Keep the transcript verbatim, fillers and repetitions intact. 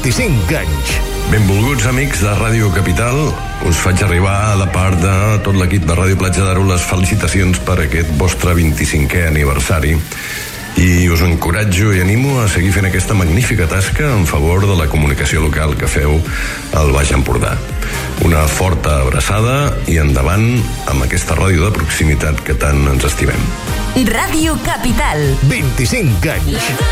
vint-i-cinc anys. Benvolguts amics de Ràdio Capital, us faig arribar de part de tot l'equip de Ràdio Platja d'Aro les felicitacions per aquest vostre vint-i-cinquè aniversari i us encoratjo i animo a seguir fent aquesta magnífica tasca en favor de la comunicació local que feu al Baix Empordà. Una forta abraçada i endavant amb aquesta ràdio de proximitat que tant ens estimem. Ràdio Capital. vint-i-cinc anys.